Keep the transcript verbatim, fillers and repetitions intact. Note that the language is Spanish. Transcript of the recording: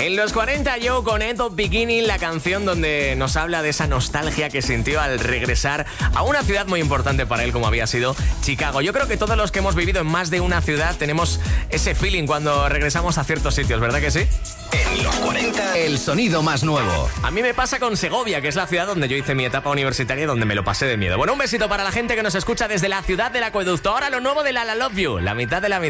En los cuarenta, yo con End of Beginning, la canción donde nos habla de esa nostalgia que sintió al regresar a una ciudad muy importante para él como había sido Chicago. Yo creo que todos los que hemos vivido en más de una ciudad tenemos ese feeling cuando regresamos a ciertos sitios, ¿verdad que sí? En los cuarenta, el sonido más nuevo. A mí me pasa con Segovia, que es la ciudad donde yo hice mi etapa universitaria y donde me lo pasé de miedo. Bueno, un besito para la gente que nos escucha desde la ciudad del acueducto. Ahora lo nuevo de La La Love You, la mitad de la mitad.